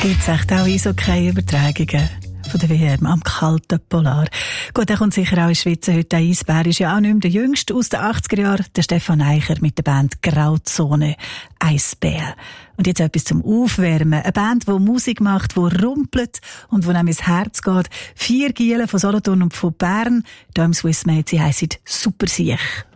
Gibt es echt auch Eishockey-Übertragungen von der WM am kalten Polar? Gut, er kommt sicher auch in die Schweiz. Heute der Eisbär ist ja auch nicht mehr der Jüngste aus den 80er Jahren, der Stefan Eicher mit der Band Grauzone Eisbär. Und jetzt etwas zum Aufwärmen. Eine Band, die Musik macht, die rumpelt und wo einem ins Herz geht. 4 Giele von Solothurn und von Bern. Hier im Swissmade, sie heissen Super Siech.